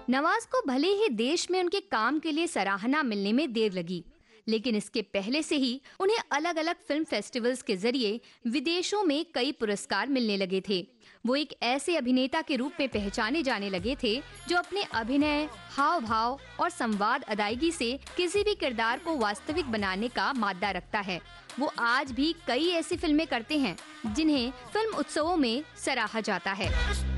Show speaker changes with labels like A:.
A: नवाज को भले ही देश में उनके काम के लिए सराहना मिलने में देर लगी, लेकिन इसके पहले से ही उन्हें अलग अलग फिल्म फेस्टिवल्स के जरिए विदेशों में कई पुरस्कार मिलने लगे थे। वो एक ऐसे अभिनेता के रूप में पहचाने जाने लगे थे जो अपने अभिनय, हाव भाव और संवाद अदायगी से किसी भी किरदार को वास्तविक बनाने का मादा रखता है। वो आज भी कई ऐसी फिल्में करते हैं जिन्हें फिल्म उत्सवों में सराहा जाता है।